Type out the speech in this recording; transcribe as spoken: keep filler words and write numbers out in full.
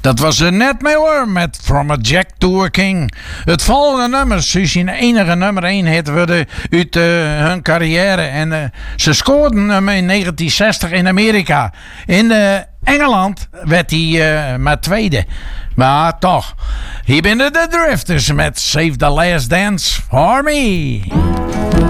Dat was Ned Miller met From a Jack to a King. Het volgende nummer is zijn enige nummer één hit worden uit uh, hun carrière. En uh, ze scoorden hem in negentien zestig in Amerika. In uh, Engeland werd hij uh, maar tweede. Maar toch, hier binnen de Drifters met Save the Last Dance for Me.